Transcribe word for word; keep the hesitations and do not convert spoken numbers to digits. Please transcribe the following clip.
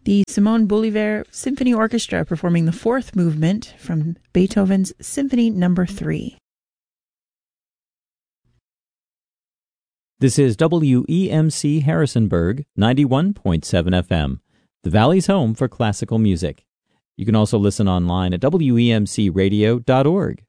the Simon Bolivar Symphony Orchestra performing the fourth movement from Beethoven's Symphony Number three. This is W E M C Harrisonburg, ninety-one point seven F M, the Valley's home for classical music. You can also listen online at W E M C radio dot org.